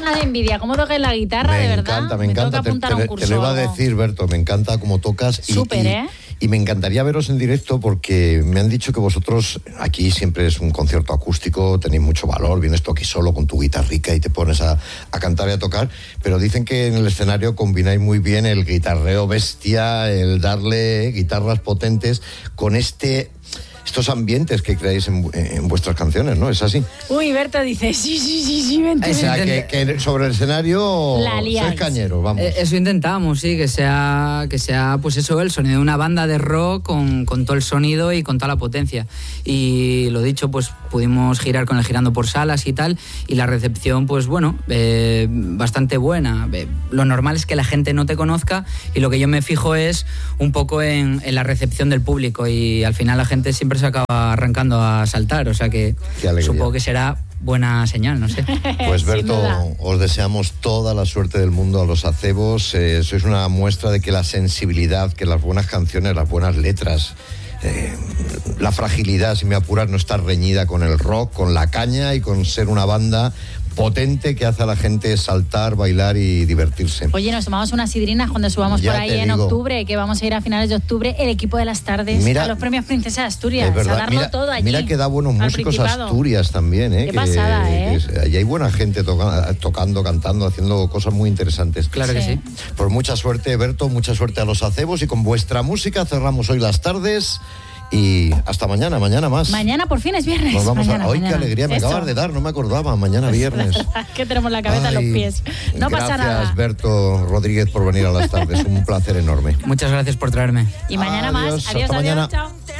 ganas de envidia. ¿Cómo tocas la guitarra, de verdad? Me encanta. Te lo iba a decir, Berto, me encanta cómo tocas. Súper, ¿eh? Y me encantaría veros en directo porque me han dicho que vosotros, aquí siempre es un concierto acústico, tenéis mucho valor, vienes tú aquí solo con tu guitarrica y te pones a cantar y a tocar, pero dicen que en el escenario combináis muy bien el guitarreo bestia, el darle guitarras potentes con estos ambientes que creáis en vuestras canciones, ¿no? ¿Es así? Uy, Berta dice, sí, vente. O sea, que sobre el escenario sois cañeros, vamos. Eso intentamos, sí, que sea pues eso, el sonido de una banda de rock con todo el sonido y con toda la potencia. Y lo dicho, pues pudimos girar con el Girando por Salas y tal, y la recepción, pues bueno, bastante buena. Lo normal es que la gente no te conozca y lo que yo me fijo es un poco en la recepción del público, y al final la gente siempre se acaba arrancando a saltar, o sea que supongo que será buena señal, no sé. Pues Berto, os deseamos toda la suerte del mundo a los acebos. Sois una muestra de que la sensibilidad, que las buenas canciones, las buenas letras, la fragilidad, si me apuras, no está reñida con el rock, con la caña y con ser una banda potente que hace a la gente saltar, bailar y divertirse. Oye, nos tomamos unas sidrinas cuando subamos por ahí en octubre, que vamos a ir a finales de octubre, el equipo de las tardes, a los premios Princesa de Asturias, es verdad, a darlo todo allí. Mira que da buenos músicos Asturias también, ¿eh? Qué pasada, allí hay buena gente tocando, cantando, haciendo cosas muy interesantes. Claro que sí. Pues mucha suerte, Berto, mucha suerte a los acebos, y con vuestra música cerramos hoy las tardes. Y hasta mañana más. Mañana por fin es viernes. Nos vamos hoy, qué alegría me acabas de dar, no me acordaba, mañana viernes. Que tenemos la cabeza en los pies. No pasa nada. Gracias, Berto Rodríguez, por venir a las tardes, un placer enorme. Muchas gracias por traerme. Y mañana más. Adiós, hasta mañana. Chao.